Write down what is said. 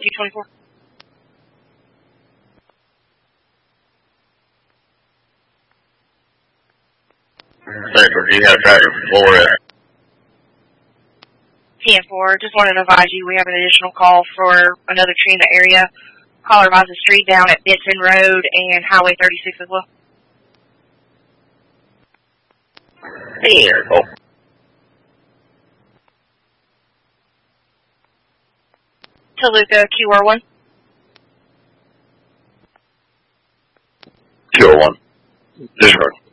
224. Central, do you have tractor for Florida? 10-4, just wanted to advise you we have an additional call for another tree in the area. Caller advised a street down at Benson Road and Highway 36 as well. Here, go. Toluca, QR1. QR1. Disregard.